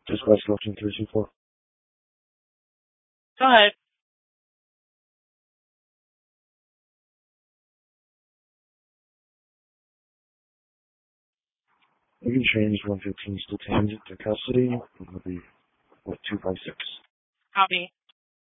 Dispatch 14324. Go ahead. You can change 115 still detained to custody. It'll be, 256. Copy.